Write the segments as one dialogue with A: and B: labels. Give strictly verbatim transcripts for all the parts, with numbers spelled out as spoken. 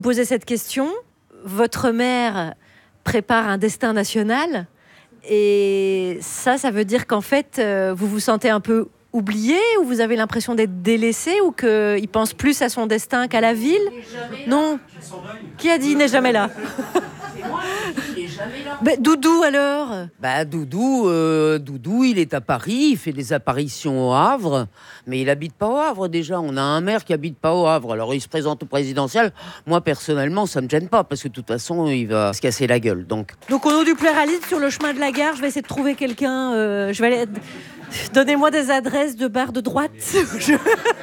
A: Posez cette question, votre maire prépare un destin national et ça, ça veut dire qu'en fait, euh, vous vous sentez un peu oublié ou vous avez l'impression d'être délaissé ou qu'il pense plus à son destin qu'à la ville ? Non. Qui a dit il n'est jamais là ?
B: C'est moi, il est jamais là.
A: Ben, Doudou alors ?
C: Bah Doudou, euh, Doudou, il est à Paris, il fait des apparitions au Havre, mais il habite pas au Havre déjà. On a un maire qui habite pas au Havre, alors il se présente au présidentiel. Moi personnellement, ça me gêne pas parce que de toute façon, il va se casser la gueule. Donc,
A: donc au nom du pluralisme sur le chemin de la gare, je vais essayer de trouver quelqu'un. Euh, je vais aller... Donnez-moi des adresses de bars de droite où je,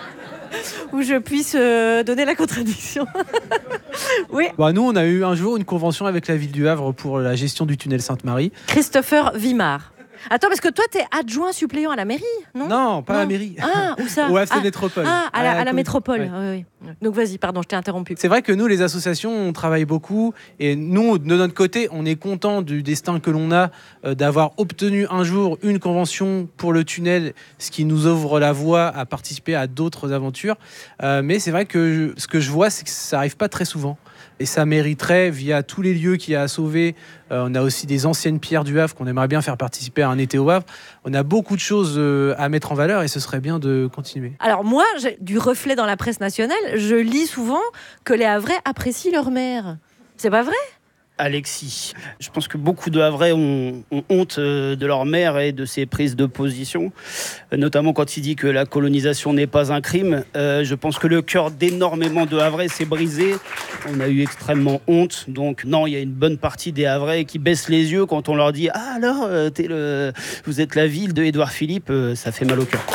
A: où je puisse euh, donner la contradiction. Oui.
D: Bah, nous, on a eu un jour une convention avec la ville du Havre pour la gestion du tunnel Sainte-Marie.
A: Christopher Vimard. Attends, parce que toi, t'es adjoint suppléant à la mairie, non ?
D: Non, pas
A: non.
D: à la mairie.
A: Ah, où ça ?
D: Au Havre
A: ah,
D: Métropole.
A: Ah, à la, à la, à la métropole.
D: Ouais.
A: Oui, oui. Donc vas-y, pardon, je t'ai interrompu.
D: C'est vrai que nous, les associations, on travaille beaucoup. Et nous, de notre côté, on est content du destin que l'on a euh, d'avoir obtenu un jour une convention pour le tunnel, ce qui nous ouvre la voie à participer à d'autres aventures. Euh, mais c'est vrai que je, ce que je vois, c'est que ça n'arrive pas très souvent. Et ça mériterait, via tous les lieux qu'il y a à sauver, euh, on a aussi des anciennes pierres du Havre qu'on aimerait bien faire participer à un été au Havre. On a beaucoup de choses euh, à mettre en valeur et ce serait bien de continuer.
A: Alors moi, j'ai du reflet dans la presse nationale, je lis souvent que les Havrais apprécient leur maire. C'est pas vrai ?
E: Alexis. Je pense que beaucoup de Havrais ont, ont honte de leur maire et de ses prises de position, notamment quand il dit que la colonisation n'est pas un crime. Euh, je pense que le cœur d'énormément de Havrais s'est brisé. On a eu extrêmement honte. Donc non, il y a une bonne partie des Havrais qui baissent les yeux quand on leur dit « Ah alors, t'es le... vous êtes la ville de Édouard Philippe », ça fait mal au cœur.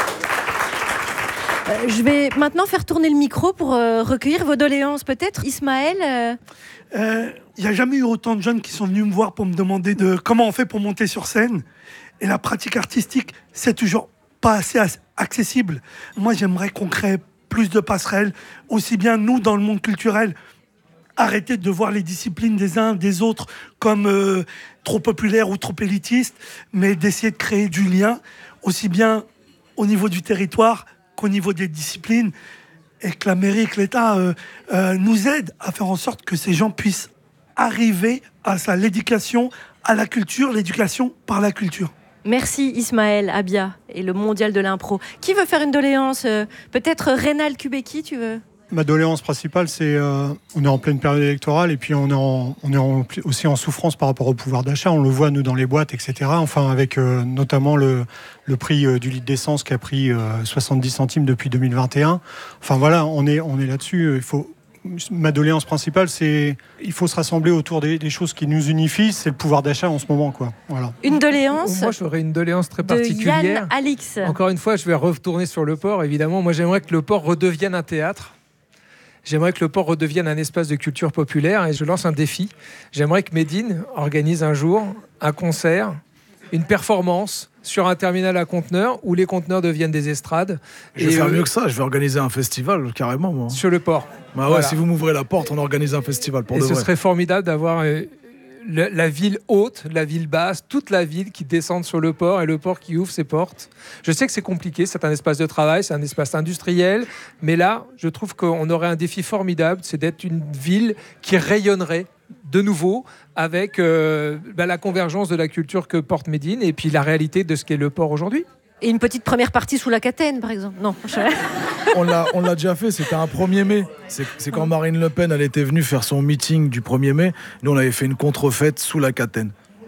A: Euh, je vais maintenant faire tourner le micro pour euh, recueillir vos doléances. Peut-être, Ismaël euh...
F: Il euh, n'y a jamais eu autant de jeunes qui sont venus me voir pour me demander de comment on fait pour monter sur scène. Et la pratique artistique, c'est toujours pas assez accessible. Moi, j'aimerais qu'on crée plus de passerelles, aussi bien nous, dans le monde culturel, arrêter de voir les disciplines des uns des autres comme euh, trop populaires ou trop élitistes, mais d'essayer de créer du lien, aussi bien au niveau du territoire qu'au niveau des disciplines, et que la mairie, que l'État euh, euh, nous aide à faire en sorte que ces gens puissent arriver à ça, l'éducation à la culture, l'éducation par la culture.
A: Merci Ismaël Abia et le mondial de l'impro. Qui veut faire une doléance ? euh, Peut-être Rénal Kubeki, tu veux ?
G: Ma doléance principale, c'est euh, on est en pleine période électorale et puis on est, en, on est en, aussi en souffrance par rapport au pouvoir d'achat. On le voit, nous, dans les boîtes, et cetera. Enfin, avec euh, notamment le, le prix euh, du litre d'essence qui a pris euh, soixante-dix centimes depuis deux mille vingt et un. Enfin, voilà, on est, on est là-dessus. Il faut... Ma doléance principale, c'est il faut se rassembler autour des, des choses qui nous unifient. C'est le pouvoir d'achat en ce moment, quoi. Voilà.
A: Une doléance ?
H: Moi, j'aurais une doléance très
A: de
H: particulière.
A: Yann Alix.
H: Encore une fois, je vais retourner sur le port, évidemment. Moi, j'aimerais que le port redevienne un théâtre. J'aimerais que le port redevienne un espace de culture populaire et je lance un défi. J'aimerais que Médine organise un jour un concert, une performance sur un terminal à conteneurs où les conteneurs deviennent des estrades.
I: Je vais
H: et
I: faire
H: euh,
I: mieux que ça, je vais organiser un festival carrément, moi.
H: Sur le port.
I: Bah ouais,
H: voilà.
I: Si vous m'ouvrez la porte, on organise un festival pour
H: et
I: de
H: ce
I: vrai.
H: serait formidable d'avoir euh, le, la ville haute, la ville basse, toute la ville qui descende sur le port et le port qui ouvre ses portes. Je sais que c'est compliqué, c'est un espace de travail, c'est un espace industriel, mais là, je trouve qu'on aurait un défi formidable, c'est d'être une ville qui rayonnerait de nouveau avec euh, bah, la convergence de la culture que porte Médine et puis la réalité de ce qu'est le port aujourd'hui.
A: Et une petite première partie sous la Catène, par exemple. Non, je...
I: on, l'a, on l'a déjà fait, c'était un premier mai. C'est, c'est quand Marine Le Pen elle était venue faire son meeting du premier mai. Nous, on avait fait une contrefête sous la Catène.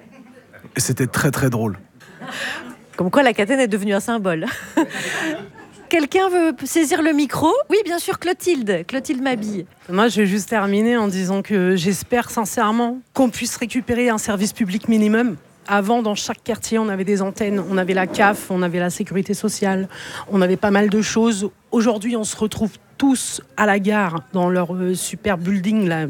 I: Et c'était très, très drôle.
A: Comme quoi, la Catène est devenue un symbole. Quelqu'un veut saisir le micro ? Oui, bien sûr, Clotilde. Clotilde Mabille.
J: Moi, je vais juste terminer en disant que j'espère sincèrement qu'on puisse récupérer un service public minimum. Avant, dans chaque quartier, on avait des antennes, on avait la C A F, on avait la sécurité sociale, on avait pas mal de choses. Aujourd'hui, on se retrouve tous à la gare, dans leur euh, super building, là,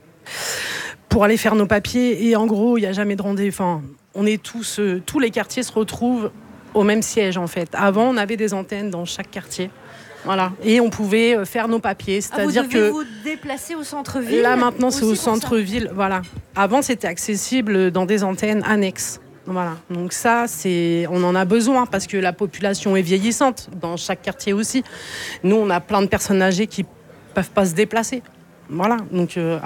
J: pour aller faire nos papiers. Et en gros, il n'y a jamais de rendez-vous. Enfin, on est tous, euh, tous les quartiers se retrouvent au même siège, en fait. Avant, on avait des antennes dans chaque quartier. Voilà. Et on pouvait faire nos papiers. C'est-à-dire
A: ah, vous devez
J: que
A: vous déplacer au centre-ville ?
J: Là, maintenant, c'est au centre-ville. Voilà. Avant, c'était accessible dans des antennes annexes. Voilà. Donc ça, c'est... on en a besoin parce que la population est vieillissante dans chaque quartier aussi. Nous, on a plein de personnes âgées qui ne peuvent pas se déplacer. Voilà. Donc, euh,